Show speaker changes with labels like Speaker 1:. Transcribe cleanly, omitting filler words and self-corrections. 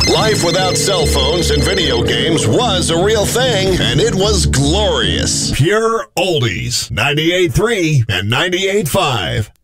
Speaker 1: Life without cell phones and video games was a real thing, and it was glorious. Pure Oldies, 98.3 and 98.5.